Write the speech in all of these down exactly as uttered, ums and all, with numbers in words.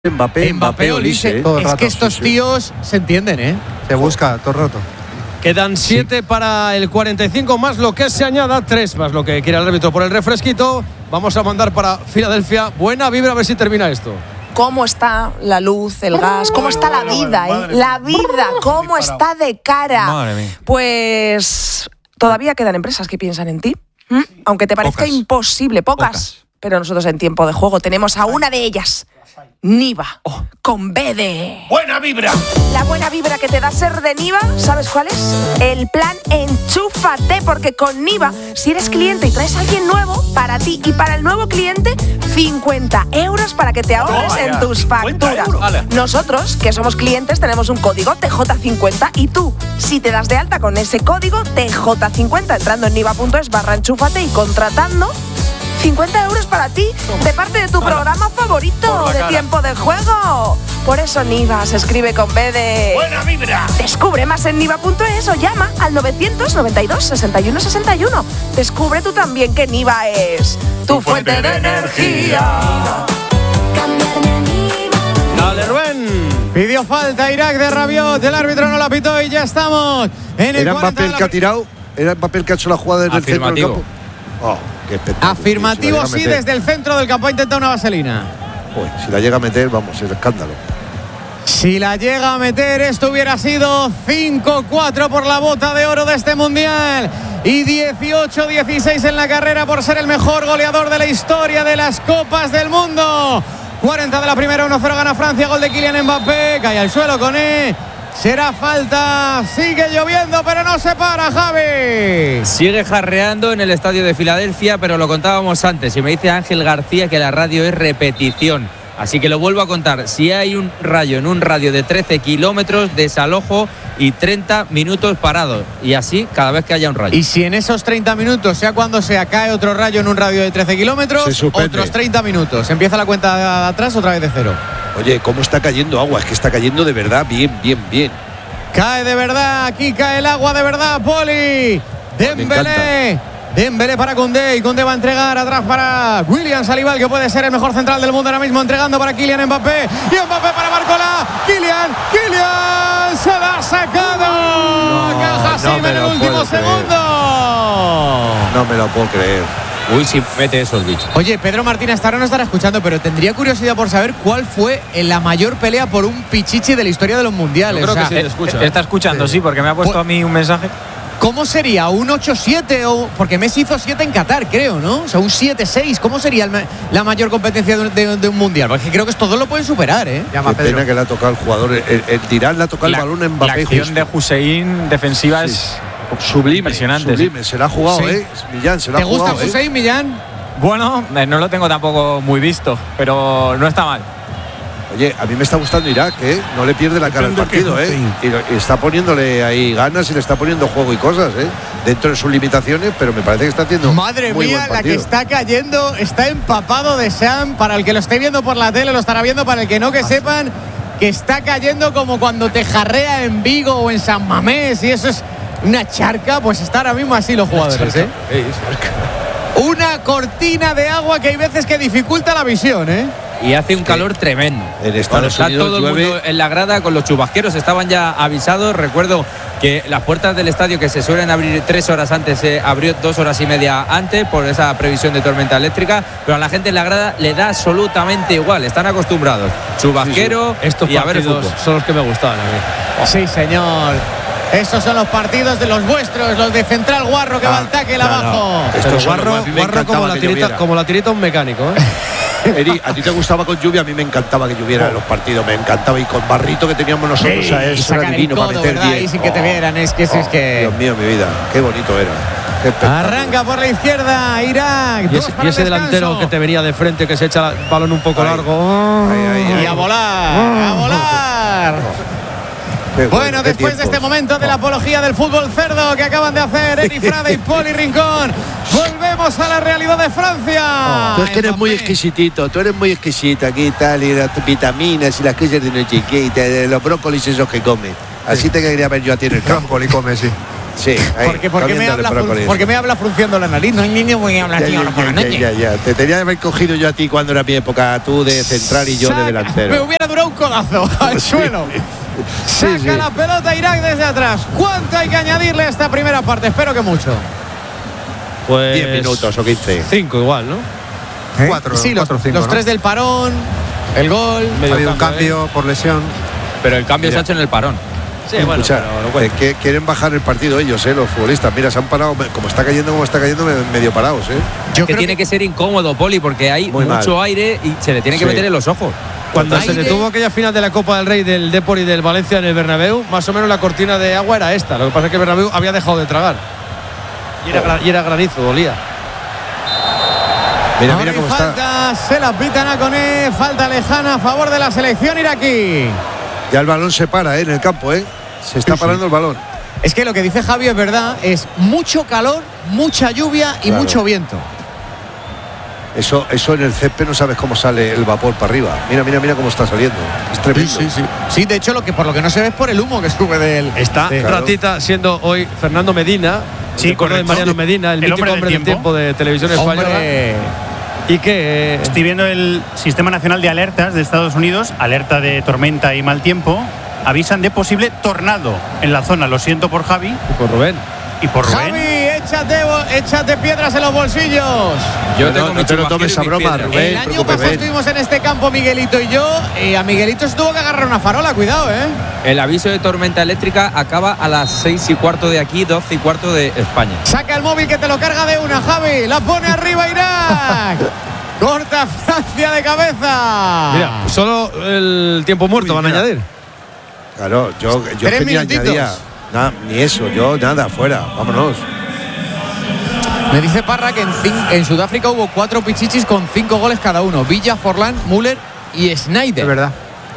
Mbappé, Mbappé, Olise. ¿eh? Es rato, que estos sí, tíos sí. se entienden, ¿eh? Se busca todo el rato. Quedan siete sí. para el cuarenta y cinco, más lo que se añada, tres más lo que quiere el árbitro por el refresquito. Vamos a mandar para Filadelfia. Buena vibra, a ver si termina esto. ¿Cómo está la luz, el gas? ¿Cómo está la vida, eh? La vida, ¿cómo está de cara? Madre mía. Pues todavía quedan empresas que piensan en ti. ¿Mm? Aunque te parezca Pocas. imposible, pocas. Pocas. Pero nosotros en Tiempo de Juego tenemos a una de ellas. Niva, oh. con B de... ¡Buena vibra! La buena vibra que te da ser de Niva, ¿sabes cuál es? El plan Enchúfate, porque con Niva, si eres cliente y traes a alguien nuevo, para ti y para el nuevo cliente, cincuenta euros para que te ahorres oh, en tus facturas. Nosotros, que somos clientes, tenemos un código T J cincuenta y tú, si te das de alta con ese código T J cincuenta, entrando en niva.es barra enchúfate y contratando, cincuenta euros para ti, de parte de tu Hola. programa favorito de Tiempo de Juego. Por eso Niva se escribe con B de... ¡Buena vibra! Descubre más en niva.es o llama al novecientos noventa y dos, sesenta y uno sesenta y uno. Descubre tú también que Niva es tu, tu fuente, fuente de, de energía. Dale, Rubén. Pidió falta Irak de Rabiot, el árbitro no la pitó y ya estamos en el ¿Era Mbappé el que ha tirado? ¿Era Mbappé el que ha hecho la jugada en el centro del campo? Oh, afirmativo, sí, desde el centro del campo ha intentado una vaselina. Uy, si la llega a meter, vamos, el escándalo. Si la llega a meter, esto hubiera sido cinco cuatro por la bota de oro de este mundial. Y dieciocho dieciséis en la carrera por ser el mejor goleador de la historia de las Copas del Mundo. cuarenta de la primera, uno cero gana Francia, gol de Kylian Mbappé. Cae al suelo con E. Será falta, sigue lloviendo, pero no se para, Javi. Sigue jarreando en el estadio de Filadelfia, pero lo contábamos antes. Y me dice Ángel García que la radio es repetición. Así que lo vuelvo a contar. Si hay un rayo en un radio de trece kilómetros, desalojo y treinta minutos parados. Y así cada vez que haya un rayo. Y si en esos treinta minutos, sea cuando sea, cae otro rayo en un radio de trece kilómetros, otros treinta minutos. Empieza la cuenta de atrás otra vez de cero. Oye, ¿cómo está cayendo agua? Es que está cayendo de verdad bien, bien, bien. Cae de verdad, aquí cae el agua de verdad, Poli. Dembélé. Dembélé para Koundé y Koundé va a entregar atrás para William Saliba, que puede ser el mejor central del mundo ahora mismo, entregando para Kylian Mbappé. Y Mbappé para Barcola. Kylian, Kylian se la ha sacado. No, Caja no en el último segundo. No me lo puedo creer. Uy, si mete esos bichos. Oye, Pedro Martínez hasta ahora no estará escuchando, pero tendría curiosidad por saber cuál fue la mayor pelea por un pichichi de la historia de los mundiales. Yo creo o sea, que sí, escucha. Está escuchando, sí, porque me ha puesto a mí un mensaje. ¿Cómo sería? ¿Un ocho siete? O, porque Messi hizo siete en Qatar, creo, ¿no? O sea, un siete seis. ¿Cómo sería el, la mayor competencia de, de, de un mundial? Porque creo que todos lo pueden superar, ¿eh? Qué pena que le ha tocado al jugador. El, el tirar le ha tocado la, el balón en Mbappé. La acción de Hussein defensiva sí. es sublime, impresionante. Sublime. Se la ha jugado, sí. ¿eh? Millán, se la ha jugado. ¿Te gusta Hussein, ¿eh? Millán? Bueno, no lo tengo tampoco muy visto, pero no está mal. Oye, a mí me está gustando Irak, ¿eh? No le pierde la cara al partido, ¿eh? Y, y está poniéndole ahí ganas y le está poniendo juego y cosas, ¿eh? Dentro de sus limitaciones, pero me parece que está haciendo. Madre muy mía, buen la que está cayendo, está empapado de Sam. Para el que lo esté viendo por la tele, lo estará viendo. Para el que no, que sepan que está cayendo como cuando te jarrea en Vigo o en San Mamés. Y eso es una charca, pues está ahora mismo así los jugadores, ¿eh? Una cortina de agua que hay veces que dificulta la visión, ¿eh? Y hace un calor tremendo. En Estados está Unidos todo el llueve. mundo en la grada con los chubasqueros, estaban ya avisados. Recuerdo que las puertas del estadio, que se suelen abrir tres horas antes, se abrió dos horas y media antes por esa previsión de tormenta eléctrica, pero a la gente en la grada le da absolutamente igual, están acostumbrados. Chubasquero, sí, sí. Estos y a ver el partidos fútbol. son los que me gustaban a mí. Oh. Sí, señor. Esos son los partidos de los vuestros, los de Central Guarro, que ah, va al tackle no, abajo. No. Esto es Guarro, Guarro como, la tirita, como la tirita un mecánico, ¿eh? Eri, a ti te gustaba con lluvia, a mí me encantaba que lloviera en los partidos, me encantaba. Y con barrito que teníamos nosotros, sí, o sea, eso era divino codo, para meter ¿verdad? bien. Y sin que te vieran, es que, oh, es que... Dios mío, mi vida, qué bonito era. Qué arranca por la izquierda, Irak. Y ese, y ese delantero que te venía de frente, que se echa el balón un poco ay, largo. Ay, ay, ay. Y a volar, a volar. Bueno, bueno, después de este momento de la apología del fútbol cerdo que acaban de hacer Eri Frade y Poli Rincón, volvemos a la realidad de Francia. Oh, tú es que eres muy exquisitito, tú eres muy exquisito aquí y tal, y las vitaminas y las cosas de no chiquita, de los brócolis esos que comes. Así sí. te quería ver yo a ti en el campo. Brócoli come, sí. Sí, ahí, porque, porque, me habla, porque me habla frunciendo la nariz. No hay niño voy a hablar ya, ya, ya, ya, ya, ya. Te tenía que haber cogido yo a ti cuando era mi época, tú de central y yo Saca, de delantero. Me hubiera durado un codazo al sí. suelo. Sí, Saca sí. la pelota Irak desde atrás. ¿Cuánto hay que añadirle a esta primera parte? Espero que mucho. Pues diez minutos o quince. cinco igual, ¿no? ¿Eh? Cuatro, sí, los, cuatro, cinco, los ¿no? tres del parón, el gol. Ha habido un cambio ¿eh? por lesión. Pero el cambio Mira. se ha hecho en el parón. Sí, bueno, Escucha, pero, bueno. que quieren bajar el partido ellos, eh, los futbolistas. Mira, se han parado, como está cayendo, como está cayendo, medio parados, eh. Yo que tiene que... que ser incómodo, Poli, porque hay Muy mucho mal. aire y se le tiene que sí. meter en los ojos. Cuando aire. se detuvo aquella final de la Copa del Rey del Depor y del Valencia en el Bernabéu, más o menos la cortina de agua era esta. Lo que pasa es que el Bernabéu había dejado de tragar. Y era, oh. y era granizo, dolía. Mira, mira cómo falta, está. Se la pitan a Koné, falta lejana a favor de la selección iraquí. Ya el balón se para eh, en el campo, ¿eh? Se está sí, parando sí. el balón. Es que lo que dice Javi es verdad, es mucho calor, mucha lluvia y claro. mucho viento. Eso, eso en el césped no sabes cómo sale el vapor para arriba. Mira, mira, mira cómo está saliendo. Es tremendo. Sí, sí, sí. Sí, de hecho, lo que por lo que no se ve es por el humo que sube del. Está de, ratita claro. siendo hoy Fernando Medina. Sí, correcto. de Mariano Medina, el, el mítico hombre del tiempo. tiempo de Televisión Española. Hombre. ¿Y qué? Estoy viendo el Sistema Nacional de Alertas de Estados Unidos, alerta de tormenta y mal tiempo. Avisan de posible tornado en la zona. Lo siento por Javi. Y por Rubén. Y por Rubén. Javi, échate, échate piedras en los bolsillos. Yo no, tengo no, no te lo tomes a broma, Rubén. El año pasado Rubén. estuvimos en este campo Miguelito y yo, y a Miguelito se tuvo que agarrar una farola, cuidado, ¿eh? El aviso de tormenta eléctrica acaba a las seis y cuarto de aquí, doce y cuarto de España. Saca el móvil que te lo carga de una, Javi. La pone arriba Irak. Corta Francia de cabeza. Mira, solo el tiempo muerto Uy, van a añadir. Claro, yo, yo que ni añadía nada, ni eso, yo nada, fuera, vámonos. Me dice Parra que en, en Sudáfrica hubo cuatro pichichis con cinco goles cada uno. Villa, Forlán, Müller y Snyder. Es verdad.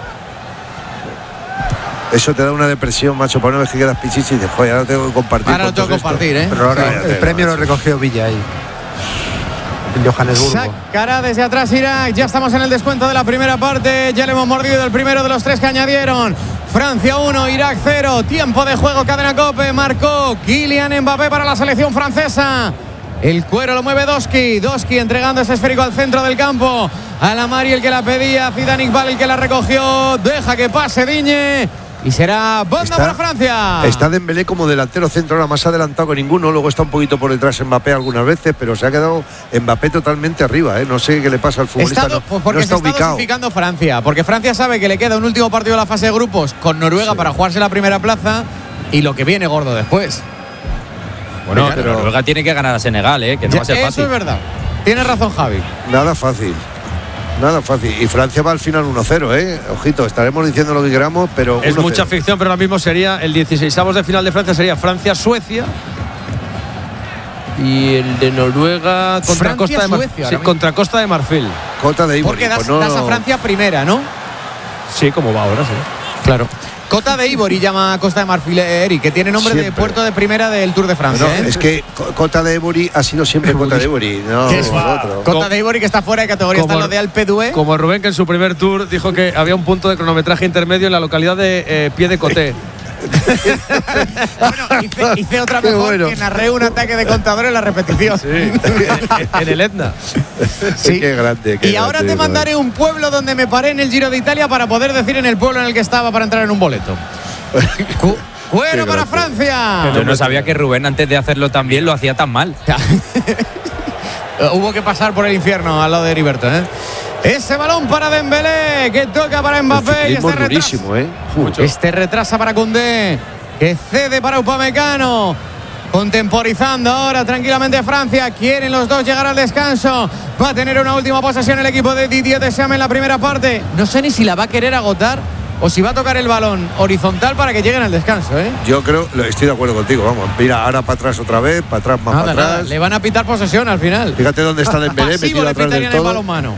Eso te da una depresión, macho, para una vez que quedas pichichis y dices, joder, ahora tengo que compartir. Ahora lo tengo que compartir, ¿eh? Pero ahora el, el premio macho. Lo recogió Villa ahí. En Johannesburgo. Sacará desde atrás Irak. Ya estamos en el descuento de la primera parte. Ya le hemos mordido el primero de los tres que añadieron. Francia uno, Irak cero. Tiempo de juego, cadena COPE. Marcó Kylian Mbappé para la selección francesa. El cuero lo mueve Doski. Doski entregando ese esférico al centro del campo. A la Mari el que la pedía. Zidane Iqbal el que la recogió. Deja que pase Digne. Y será banda está, para Francia. Está Dembélé como delantero centro, ahora más adelantado que ninguno. Luego está un poquito por detrás Mbappé algunas veces, pero se ha quedado Mbappé totalmente arriba, ¿eh? No sé qué le pasa al futbolista. Está, no, pues porque no está se está ubicado. dosificando Francia, porque Francia sabe que le queda un último partido de la fase de grupos con Noruega sí. para jugarse la primera plaza y lo que viene gordo después. Bueno, pero, pero Noruega tiene que ganar a Senegal, ¿eh? Que no ya, va a ser eso fácil. Eso es verdad. Tiene razón Javi. Nada fácil. Nada fácil. Y Francia va al final uno cero, ¿eh? Ojito, estaremos diciendo lo que queramos, pero es mucha ficción, pero ahora mismo sería el dieciseisavos de final de Francia, sería Francia-Suecia. Y el de Noruega contra Francia, Costa de Marfil. Sí, contra Costa de Marfil. Cota de Ivory. Porque das, pues no... das a Francia primera, ¿no? Sí, como va ahora, sí. Claro. Cota de Ivory llama a Costa de Marfil, Eric, que tiene nombre siempre. de puerto de primera del Tour de Francia. No, ¿eh? Es que Cota de Ivory ha sido siempre Cota de Ivory, no es otro. Cota de Ivory que está fuera de categoría, como, están los de Alpe d'Huez. Como Rubén, que en su primer tour dijo que había un punto de cronometraje intermedio en la localidad de eh, Pie de Coté. Bueno, hice, hice otra mejor, bueno. que narré un ataque de contador en la repetición. Sí, en, en el Etna. Sí. Qué grande. Qué y ahora grande, te mandaré un pueblo donde me paré en el Giro de Italia para poder decir en el pueblo en el que estaba para entrar en un boleto. Cu cuero para Francia. Yo no sabía que Rubén antes de hacerlo tan bien lo hacía tan mal. Hubo que pasar por el infierno al lado de Heriberto, ¿eh? Ese balón para Dembélé, que toca para Mbappé. Y este, retrasa, ¿eh? este retrasa para Koundé, que cede para Upamecano. Contemporizando ahora tranquilamente Francia. Quieren los dos llegar al descanso. Va a tener una última posesión el equipo de Didier Deschamps en la primera parte. No sé ni si la va a querer agotar o si va a tocar el balón horizontal para que lleguen al descanso, ¿eh? Yo creo, estoy de acuerdo contigo, vamos. Mira, ahora para atrás otra vez, para atrás, más nada, para atrás. Nada. Le van a pitar posesión al final. Fíjate dónde está Dembélé, metido atrás del todo. El balón mano.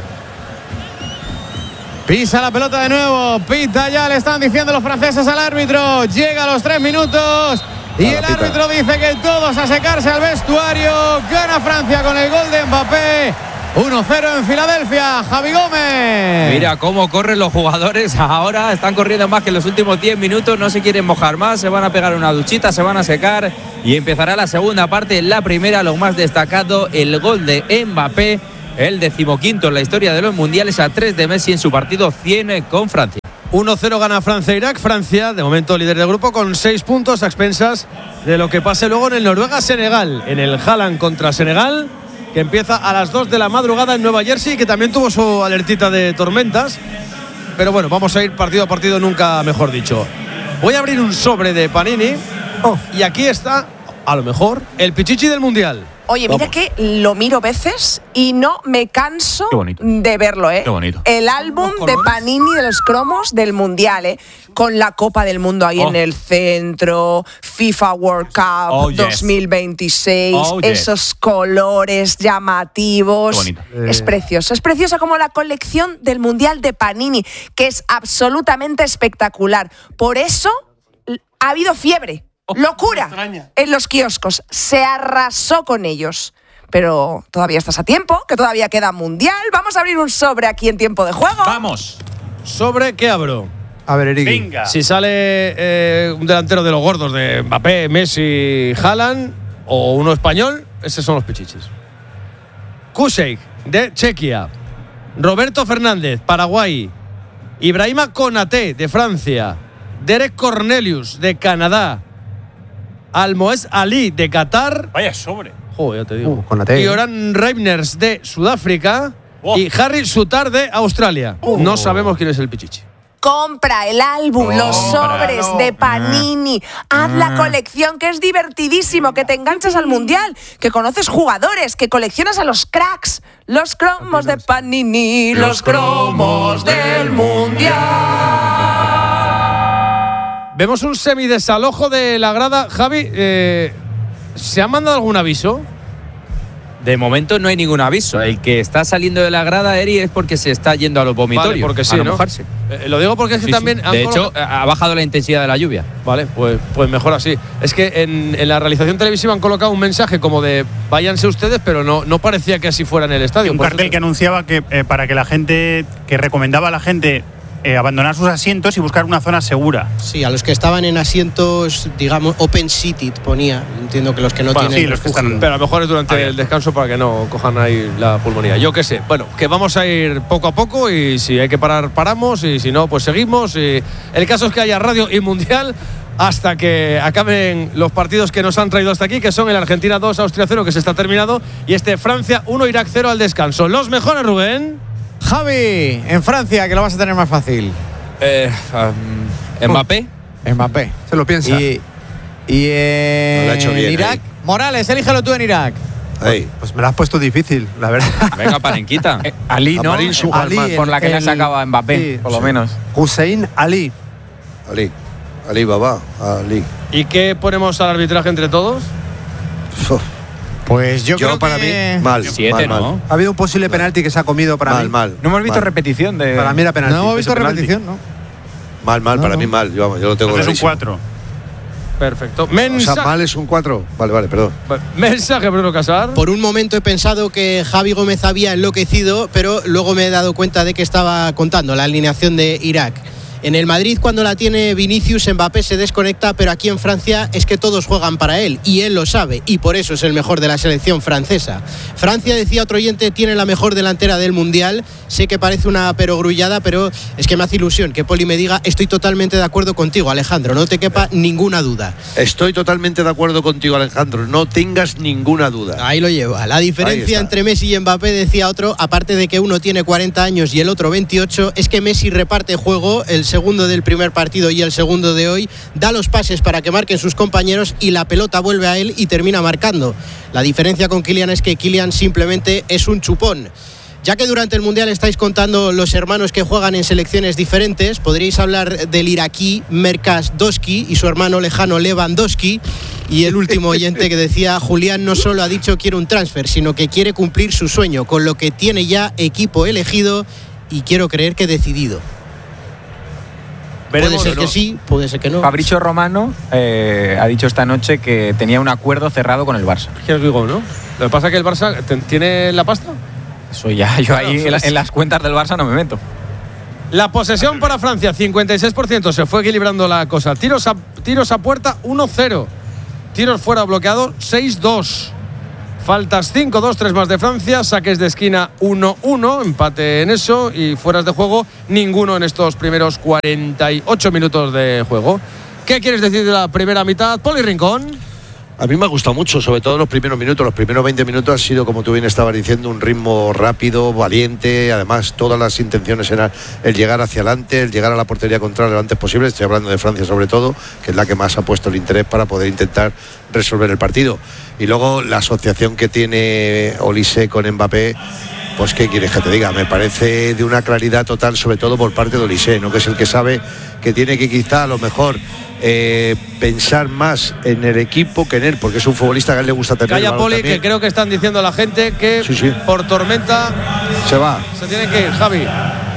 Pisa la pelota de nuevo, pita ya, le están diciendo los franceses al árbitro. Llega a los tres minutos y el pita. árbitro dice que todos a secarse al vestuario. Gana Francia con el gol de Mbappé. uno cero en Filadelfia, Javi Gómez. Mira cómo corren los jugadores ahora, están corriendo más que en los últimos diez minutos, no se quieren mojar más, se van a pegar una duchita, se van a secar y empezará la segunda parte. La primera, lo más destacado, el gol de Mbappé, el decimoquinto en la historia de los mundiales, a tres de Messi en su partido cien con Francia. uno cero gana Francia-Irak. Francia, de momento líder del grupo, con seis puntos a expensas de lo que pase luego en el Noruega-Senegal, en el Haaland contra Senegal, que empieza a las dos de la madrugada en Nueva Jersey, que también tuvo su alertita de tormentas. Pero bueno, vamos a ir partido a partido, nunca mejor dicho. Voy a abrir un sobre de Panini. Oh, y aquí está, a lo mejor, el pichichi del Mundial. Oye, mira Vamos. que lo miro veces y no me canso de verlo, ¿eh? Qué bonito. El álbum de Panini de los cromos del Mundial, ¿eh? Con la Copa del Mundo ahí Oh. en el centro, FIFA World Cup Oh, yes. dos mil veintiséis, Oh, yes. esos colores llamativos. Qué bonito. Es precioso, es precioso como la colección del Mundial de Panini, que es absolutamente espectacular. Por eso l- ha habido fiebre. Locura en los kioscos, se arrasó con ellos. Pero todavía estás a tiempo, que todavía queda Mundial. Vamos a abrir un sobre aquí en tiempo de juego. Vamos. ¿Sobre qué abro? A ver, Eriki. Venga. Si sale eh, un delantero de los gordos de Mbappé, Messi, Haaland, o uno español, esos son los pichichis. Kušejk, de Chequia. Roberto Fernández, Paraguay. Ibrahima Konaté, de Francia. Derek Cornelius, de Canadá. Almoez Ali, de Qatar. Vaya sobre. Joder, ya te digo. Uh, Konaté. Y Oran Reimers, de Sudáfrica. Oh. Y Harry Sutar, de Australia. No sabemos quién es el pichichi. Compra el álbum, los sobres de Panini. Haz la colección, que es divertidísimo, que te enganchas al Mundial, que conoces jugadores, que coleccionas a los cracks. Los cromos de Panini, los cromos del Mundial. Vemos un semidesalojo de la grada. Javi, eh, ¿se ha mandado algún aviso? De momento no hay ningún aviso. El que está saliendo de la grada, Eri, es porque se está yendo a los vomitorios. Vale, porque sí, a no ¿no? mojarse. Eh, lo digo porque es que Sí, también… sí. han De hecho, colocado- ha bajado la intensidad de la lluvia. Vale, pues, pues mejor así. Es que en, en la realización televisiva han colocado un mensaje como de váyanse ustedes, pero no, no parecía que así fuera en el estadio. Un Por cartel eso- que anunciaba que eh, para que la gente, que recomendaba a la gente eh, abandonar sus asientos y buscar una zona segura. Sí, a los que estaban en asientos, digamos, open seated ponía. Entiendo que los que no Bueno, tienen sí, los que refugio. están- Pero a lo mejor es durante Ah, bien. el descanso para que no cojan ahí la pulmonía. Yo qué sé. Bueno, que vamos a ir poco a poco y si hay que parar, paramos y si no, pues seguimos. Y el caso es que haya radio y mundial hasta que acaben los partidos que nos han traído hasta aquí, que son el Argentina dos, Austria cero, que se está terminado, y este Francia uno, Irak cero al descanso. Los mejores, Rubén. Javi, en Francia, que lo vas a tener más fácil. Eh, um, Mbappé. Mbappé. Se lo piensa. Y, y en Lo ha hecho bien Irak, ahí. Morales, elígelo tú en Irak. Ahí. Pues me lo has puesto difícil, la verdad. Venga, Parenquita. Eh, Ali, ¿no? Amarín Su- Ali, por, por la que el- le ha sacado a Mbappé, sí, por lo sí. menos. Hussein Ali. Ali. Ali Baba. Ali. ¿Y qué ponemos al arbitraje entre todos? Uf, Pues yo, Yo creo para que… mí, mal. Siete, mal, ¿no? mal. Ha habido un posible penalti que se ha comido para Mal, mí. mal. No hemos visto mal. repetición de. Para mí era penalti. No hemos ese visto penalti. repetición, ¿no? Mal, mal, No, para no. mí mal. Yo, vamos, yo lo tengo Entonces es un clarísimo. cuatro. Perfecto. O sea, Mensaje, mal es un cuatro. Vale, vale, perdón. mensaje Bruno Casar. Por un momento he pensado que Javi Gómez había enloquecido, pero luego me he dado cuenta de que estaba contando la alineación de Irak. En el Madrid, cuando la tiene Vinicius, Mbappé se desconecta, pero aquí en Francia es que todos juegan para él y él lo sabe, y por eso es el mejor de la selección francesa. Francia, decía otro oyente, tiene la mejor delantera del Mundial. Sé que parece una perogrullada, pero es que me hace ilusión que Poli me diga: estoy totalmente de acuerdo contigo, Alejandro, no te quepa ninguna duda. Estoy totalmente de acuerdo contigo, Alejandro. No tengas ninguna duda. Ahí lo lleva. La Ahí diferencia está. entre Messi y Mbappé, decía otro, aparte de que uno tiene cuarenta años y el otro veintiocho, es que Messi reparte juego, el segundo del primer partido y el segundo de hoy, da los pases para que marquen sus compañeros y la pelota vuelve a él y termina marcando. La diferencia con Kylian es que Kylian simplemente es un chupón. Ya que durante el Mundial estáis contando los hermanos que juegan en selecciones diferentes, podríais hablar del iraquí Merkas Doski y su hermano lejano Lewandowski. Y el último oyente que decía: Julián no solo ha dicho quiere un transfer, sino que quiere cumplir su sueño, con lo que tiene ya equipo elegido y quiero creer que decidido. Veremos, puede ser ¿no? que sí, puede ser que no. Fabricio Romano eh, ha dicho esta noche que tenía un acuerdo cerrado con el Barça. ¿Qué os digo, no? Lo que pasa es que el Barça te- tiene la pasta. Eso ya, yo ahí en, la, en las cuentas del Barça no me meto. La posesión para Francia, cincuenta y seis por ciento. Se fue equilibrando la cosa. Tiros a, tiros a puerta, uno cero. Tiros fuera bloqueados, seis dos. Faltas cinco dos, tres más de Francia. Saques de esquina, uno uno. Empate en eso. Y fueras de juego, ninguno en estos primeros cuarenta y ocho minutos de juego. ¿Qué quieres decir de la primera mitad, Poli Rincón? A mí me ha gustado mucho, sobre todo los primeros minutos. Los primeros veinte minutos ha sido, como tú bien estabas diciendo, un ritmo rápido, valiente. Además, todas las intenciones eran el llegar hacia adelante, el llegar a la portería contraria lo antes posible. Estoy hablando de Francia sobre todo, que es la que más ha puesto el interés para poder intentar resolver el partido. Y luego la asociación que tiene Olise con Mbappé, pues qué quieres que te diga, me parece de una claridad total, sobre todo por parte de Olise, ¿no? Que es el que sabe que tiene que quizá a lo mejor Eh, pensar más en el equipo que en él, porque es un futbolista que a él le gusta tener. Calla, Poli, que creo que están diciendo a la gente que sí, sí. por tormenta se va. Se tiene que ir, Javi.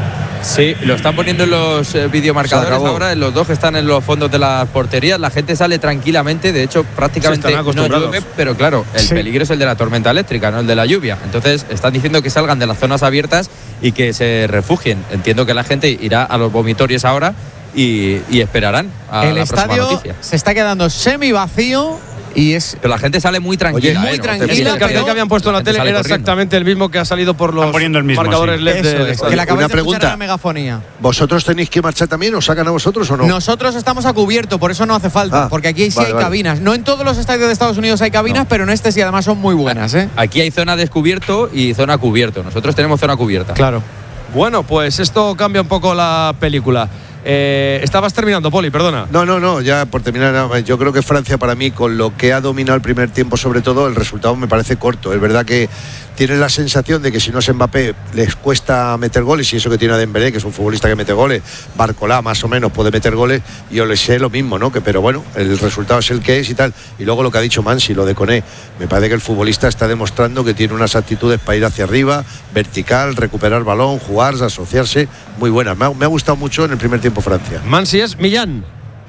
Sí, lo están poniendo en los eh, videomarcadores ahora, en los dos que están en los fondos de las porterías. La gente sale tranquilamente, de hecho prácticamente no llueve, pero claro, el sí. peligro es el de la tormenta eléctrica, no el de la lluvia. Entonces están diciendo que salgan de las zonas abiertas y que se refugien. Entiendo que la gente irá a los vomitorios ahora y, y esperarán a el la estadio noticia. Se está quedando semi vacío y es pero la gente sale muy tranquila. Oye, muy eh, tranquila. Y el cartel que habían puesto en la, la tele era corriendo. Exactamente el mismo que ha salido por los mismo, marcadores sí. L E D del es, que la Una pregunta, de la megafonía. ¿Vosotros tenéis que marchar también? ¿Os sacan a vosotros o no? Nosotros estamos a cubierto, por eso no hace falta, ah, porque aquí sí vale, hay vale. cabinas. No en todos los estadios de Estados Unidos hay cabinas, no. pero en este sí además son muy buenas, ¿eh? Aquí hay zona descubierto y zona cubierto. Nosotros tenemos zona cubierta. Claro. Bueno, pues esto cambia un poco la película. Eh, estabas terminando, Poli, perdona. No, no, no, ya por terminar, no, yo creo que Francia para mí, con lo que ha dominado el primer tiempo, sobre todo, el resultado me parece corto. Es verdad que tiene la sensación de que si no es Mbappé les cuesta meter goles, y eso que tiene a Dembélé, que es un futbolista que mete goles, Barcolá más o menos puede meter goles, y yo le sé lo mismo, ¿no? Que, pero bueno, el resultado es el que es y tal. Y luego lo que ha dicho Mansi, lo de Koné, me parece que el futbolista está demostrando que tiene unas actitudes para ir hacia arriba, vertical, recuperar balón, jugar, asociarse, muy buenas. Me ha, me ha gustado mucho en el primer tiempo Francia. Mansi es Millán.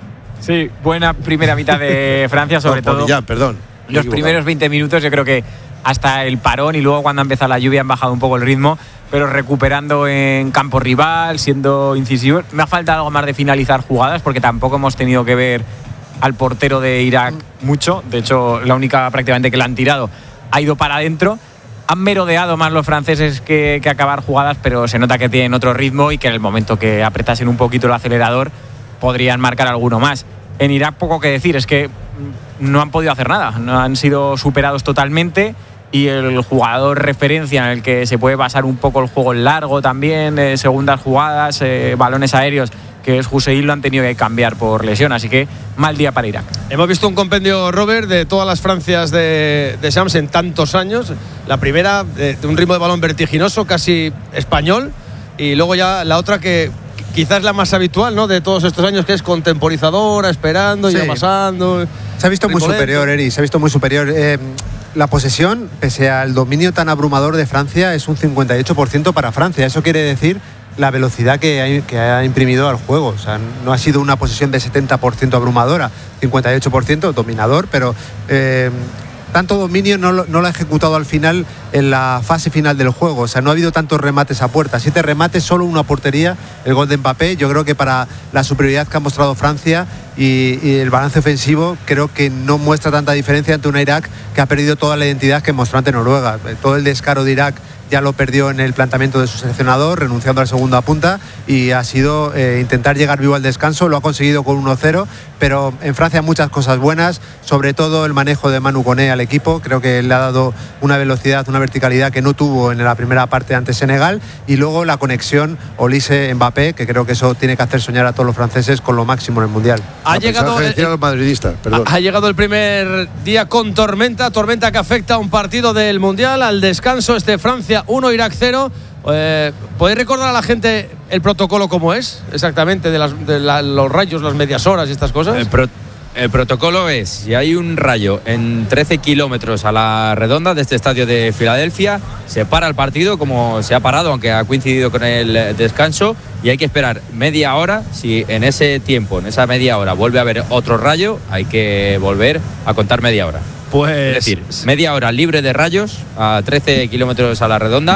Sí, buena primera mitad de Francia, sobre no, todo. Millán, perdón. Los primeros veinte minutos, yo creo que hasta el parón y luego cuando ha empezado la lluvia han bajado un poco el ritmo, pero recuperando en campo rival, siendo incisivos. Me ha faltado algo más de finalizar jugadas, porque tampoco hemos tenido que ver al portero de Irak mucho. De hecho, la única prácticamente que le han tirado ha ido para adentro. Han merodeado más los franceses que, que acabar jugadas, pero se nota que tienen otro ritmo y que en el momento que apretasen un poquito el acelerador podrían marcar alguno más. En Irak poco que decir, es que no han podido hacer nada, no han sido superados totalmente, y el jugador referencia en el que se puede basar un poco el juego largo también, eh, segundas jugadas, eh, balones aéreos, que es Hussein, lo han tenido que cambiar por lesión, así que mal día para Irak. Hemos visto un compendio, Robert, de todas las Francias de, de Shams en tantos años. La primera de, de un ritmo de balón vertiginoso, casi español, y luego ya la otra que quizás la más habitual, ¿no?, de todos estos años, que es contemporizadora, esperando, sí. ya pasando. Se ha visto muy superior, Eri, se ha visto muy superior. Eh, la posesión, pese al dominio tan abrumador de Francia, es un cincuenta y ocho por ciento para Francia. Eso quiere decir la velocidad que ha, que ha imprimido al juego. O sea, no ha sido una posesión de setenta por ciento abrumadora, cincuenta y ocho por ciento dominador, pero eh, tanto dominio no lo, no lo ha ejecutado al final en la fase final del juego. O sea, no ha habido tantos remates a puerta. Siete remates, solo una portería, el gol de Mbappé. Yo creo que para la superioridad que ha mostrado Francia y, y el balance ofensivo, creo que no muestra tanta diferencia ante una Irak que ha perdido toda la identidad que mostró ante Noruega. Todo el descaro de Irak ya lo perdió en el planteamiento de su seleccionador, renunciando al segundo a punta, y ha sido eh, intentar llegar vivo al descanso. Lo ha conseguido con uno cero, pero en Francia muchas cosas buenas, sobre todo el manejo de Manu Koné al equipo. Creo que le ha dado una velocidad, una verticalidad que no tuvo en la primera parte ante Senegal, y luego la conexión Olise-Mbappé, que creo que eso tiene que hacer soñar a todos los franceses con lo máximo en el Mundial. Ha, llegado, el, a los madridistas, perdón. ha, ha llegado el primer día con tormenta, tormenta que afecta a un partido del Mundial, al descanso este Francia uno, Irak cero. Eh, ¿Podéis recordar a la gente el protocolo cómo es exactamente de, las, de la, los rayos, las medias horas y estas cosas? El, pro, el protocolo es, si hay un rayo en trece kilómetros a la redonda de este estadio de Filadelfia, se para el partido como se ha parado, aunque ha coincidido con el descanso, y hay que esperar media hora. Si en ese tiempo, en esa media hora, vuelve a haber otro rayo, hay que volver a contar media hora. Pues es decir, media hora libre de rayos a trece kilómetros a la redonda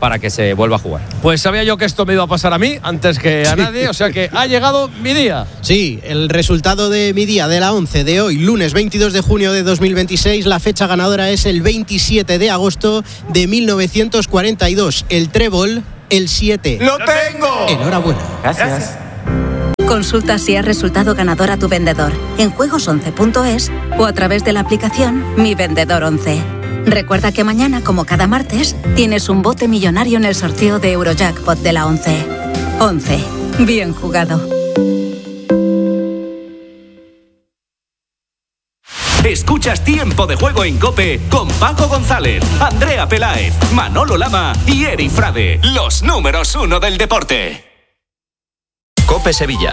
para que se vuelva a jugar. Pues sabía yo que esto me iba a pasar a mí antes que a nadie, o sea que ha llegado mi día. Sí, el resultado de mi día de la once de hoy, lunes veintidós de junio de dos mil veintiséis, la fecha ganadora es el veintisiete de agosto de mil novecientos cuarenta y dos, el trébol, el siete. ¡Lo tengo! Enhorabuena. Gracias. Consulta si ha resultado ganador a tu vendedor en juegos once punto es o a través de la aplicación Mi Vendedor once. Recuerda que mañana, como cada martes, tienes un bote millonario en el sorteo de Eurojackpot de la once. once. Bien jugado. Escuchas Tiempo de Juego en COPE con Paco González, Andrea Peláez, Manolo Lama y Eri Frade, los números uno del deporte. COPE Sevilla.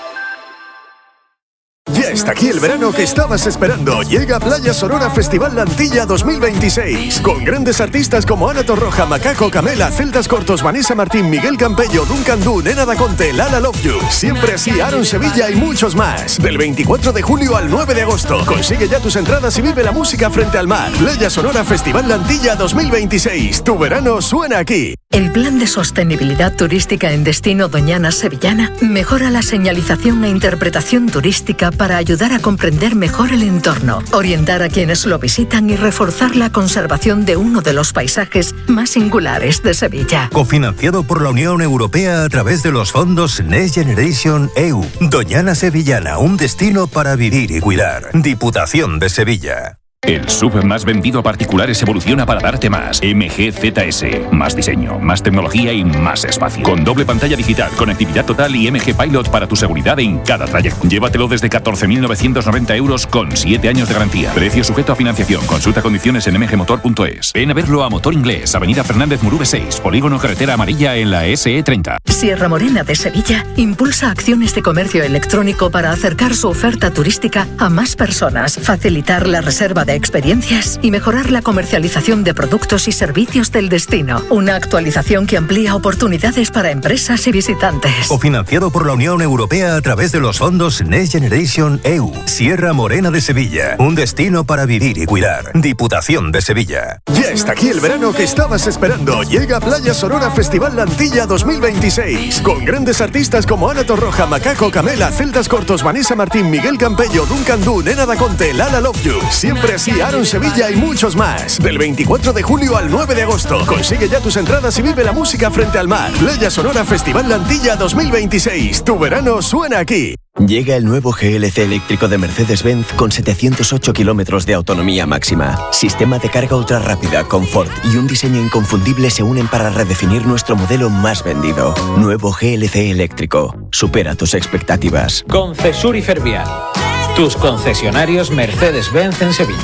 Ya está aquí el verano que estabas esperando. Llega Playa Sonora Festival La Antilla dos mil veintiséis. Con grandes artistas como Ana Torroja, Macaco, Camela, Celtas Cortos, Vanessa Martín, Miguel Campello, Duncan Du, Nena Da Conte, Lala Love You. Siempre así, Aaron Sevilla y muchos más. Del veinticuatro de julio al nueve de agosto. Consigue ya tus entradas y vive la música frente al mar. Playa Sonora Festival La Antilla dos mil veintiséis. Tu verano suena aquí. El Plan de Sostenibilidad Turística en Destino Doñana Sevillana mejora la señalización e interpretación turística para ayudar a comprender mejor el entorno, orientar a quienes lo visitan y reforzar la conservación de uno de los paisajes más singulares de Sevilla. Cofinanciado por la Unión Europea a través de los fondos Next Generation E U. Doñana Sevillana, un destino para vivir y cuidar. Diputación de Sevilla. El S U V más vendido a particulares evoluciona para darte más. M G Z S. Más diseño, más tecnología y más espacio. Con doble pantalla digital, conectividad total y M G Pilot para tu seguridad en cada trayecto. Llévatelo desde catorce mil novecientos noventa euros con siete años de garantía. Precio sujeto a financiación. Consulta condiciones en m g motor punto es. Ven a verlo a Motor Inglés, Avenida Fernández Murube seis, Polígono Carretera Amarilla en la S E treinta. Sierra Morena de Sevilla impulsa acciones de comercio electrónico para acercar su oferta turística a más personas, facilitar la reserva de experiencias y mejorar la comercialización de productos y servicios del destino. Una actualización que amplía oportunidades para empresas y visitantes. Cofinanciado por la Unión Europea a través de los fondos Next Generation E U. Sierra Morena de Sevilla, un destino para vivir y cuidar. Diputación de Sevilla. Ya está aquí el verano que estabas esperando. Llega Playa Sonora Festival La Antilla dos mil veintiséis. Con grandes artistas como Ana Torroja, Macaco, Camela, Celtas Cortos, Vanessa Martín, Miguel Campello, Duncan Du, Nena Da Conte, Lala Love You. Siempre así, Aaron Sevilla y muchos más. Del veinticuatro de julio al nueve de agosto. Consigue ya tus entradas y vive la música frente al mar. Playa Sonora Festival La Antilla dos mil veintiséis. Tu verano suena aquí. Llega el nuevo G L C eléctrico de Mercedes-Benz con setecientos ocho kilómetros de autonomía máxima. Sistema de carga ultra rápida, confort y un diseño inconfundible se unen para redefinir nuestro modelo más vendido. Nuevo G L C eléctrico. Supera tus expectativas. Concesur y Fervial. Tus concesionarios Mercedes-Benz en Sevilla.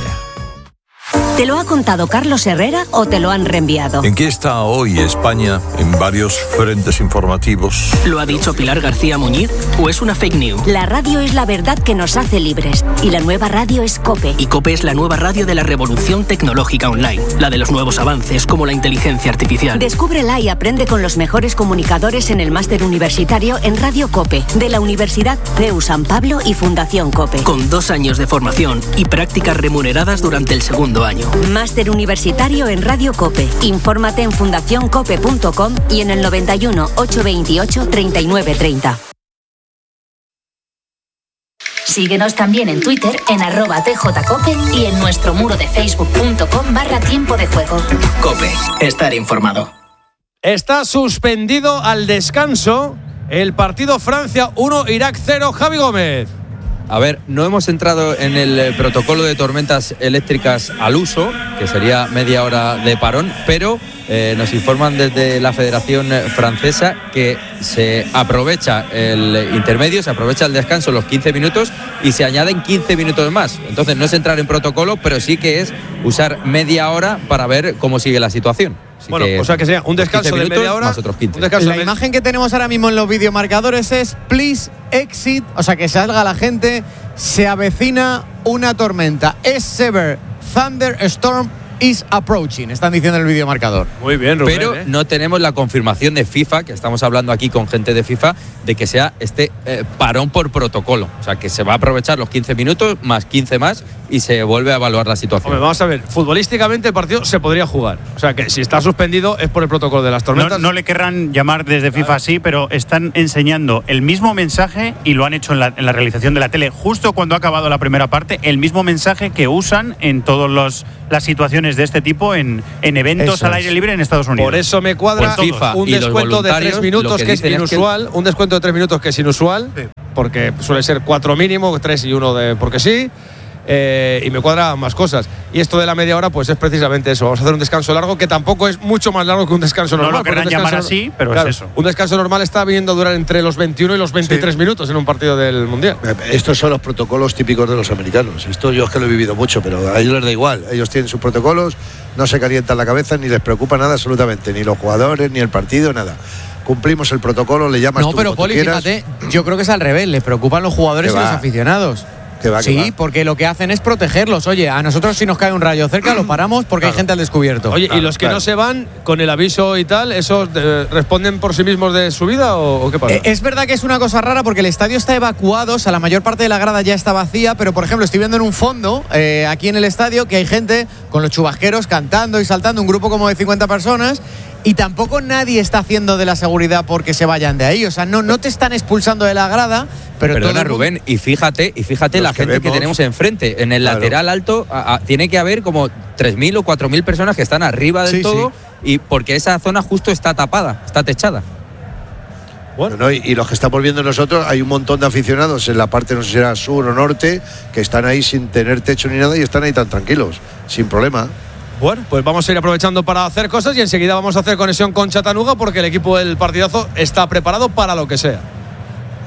¿Te lo ha contado Carlos Herrera o te lo han reenviado? ¿En qué está hoy España en varios frentes informativos? ¿Lo ha dicho Pilar García Muñiz o es una fake news? La radio es la verdad que nos hace libres y la nueva radio es COPE. Y COPE es la nueva radio de la revolución tecnológica online, la de los nuevos avances como la inteligencia artificial. Descúbrela y aprende con los mejores comunicadores en el máster universitario en Radio COPE de la Universidad C E U San Pablo y Fundación COPE. Con dos años de formación y prácticas remuneradas durante el segundo año. Máster universitario en Radio COPE. Infórmate en fundación cope punto com y en el noventa y uno, ochocientos veintiocho, treinta y nueve treinta. Síguenos también en Twitter en arroba tjcope y en nuestro muro de facebook punto com barra tiempo de juego. COPE. Estar informado. Está suspendido al descanso el partido Francia uno, Irak cero. Javi Gómez. A ver, no hemos entrado en el protocolo de tormentas eléctricas al uso, que sería media hora de parón, pero eh, nos informan desde la Federación Francesa que se aprovecha el intermedio, se aprovecha el descanso, los quince minutos, y se añaden quince minutos más. Entonces no es entrar en protocolo, pero sí que es usar media hora para ver cómo sigue la situación. Así bueno, que, o sea que sea un descanso de media hora más otros quince. La imagen que tenemos ahora mismo en los videomarcadores es please exit, o sea que salga la gente, se avecina una tormenta. Es severe thunderstorm is approaching, están diciendo en el videomarcador. Muy bien, Rubén. Pero ¿eh? no tenemos la confirmación de FIFA, que estamos hablando aquí con gente de FIFA, de que sea este eh, parón por protocolo. O sea, que se va a aprovechar los quince minutos, más quince más, y se vuelve a evaluar la situación. Hombre, vamos a ver, futbolísticamente el partido se podría jugar. O sea, que si está suspendido es por el protocolo de las tormentas. No, no le querrán llamar desde FIFA así, pero están enseñando el mismo mensaje y lo han hecho en la, en la realización de la tele justo cuando ha acabado la primera parte, el mismo mensaje que usan en todas las situaciones de este tipo en, en eventos Eso al aire libre en Estados Unidos. Por eso me cuadra Pues FIFA un y los descuento de tres voluntarios, minutos lo que, que es dicen es que inusual, un descuento de tres minutos que es inusual, porque suele ser cuatro mínimo, tres y uno de porque sí. Eh, y me cuadra más cosas. Y esto de la media hora, pues es precisamente eso. Vamos a hacer un descanso largo, que tampoco es mucho más largo que un descanso normal. No lo querrán llamar así, pero claro, es eso. Un descanso normal está viniendo a durar entre los veintiuno y los veintitrés sí. minutos en un partido del Mundial. Estos son los protocolos típicos de los americanos. Esto yo es que lo he vivido mucho, pero a ellos les da igual. Ellos tienen sus protocolos, no se calientan la cabeza, ni les preocupa nada absolutamente, ni los jugadores, ni el partido, nada. Cumplimos el protocolo, le llamas no, tú pero como Poli, tú quieras. fíjate, yo creo que es al revés, les preocupan los jugadores y los aficionados. Que va, que sí, va. porque lo que hacen es protegerlos. Oye, a nosotros si nos cae un rayo cerca lo paramos porque claro. hay gente al descubierto. Oye, claro, ¿y los que claro. no se van con el aviso y tal, esos eh, responden por sí mismos de su vida o, o qué pasa? Eh, es verdad que es una cosa rara porque el estadio está evacuado, o sea, la mayor parte de la grada ya está vacía, pero por ejemplo estoy viendo en un fondo, eh, aquí en el estadio, que hay gente con los chubasqueros cantando y saltando, un grupo como de cincuenta personas. Y tampoco nadie está haciendo de la seguridad porque se vayan de ahí. O sea, no, no te están expulsando de la grada, pero Perdona, todo Rubén, y fíjate, y fíjate la que gente que vemos. tenemos enfrente. En el Claro. lateral alto a, a, tiene que haber como tres mil o cuatro mil personas que están arriba del Sí, todo, y porque esa zona justo está tapada, está techada. Bueno, ¿no? y, y los que estamos viendo nosotros, hay un montón de aficionados en la parte, no sé si era sur o norte, que están ahí sin tener techo ni nada y están ahí tan tranquilos, sin problema. Bueno, pues vamos a ir aprovechando para hacer cosas y enseguida vamos a hacer conexión con Chattanooga porque el equipo del partidazo está preparado para lo que sea.